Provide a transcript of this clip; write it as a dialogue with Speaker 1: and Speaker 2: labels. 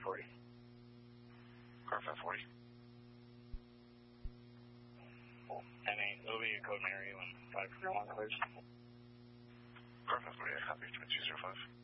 Speaker 1: 540.
Speaker 2: Car 540.
Speaker 1: It'll be a code Mary when 541 clears.
Speaker 2: Car 540, I copy 2205.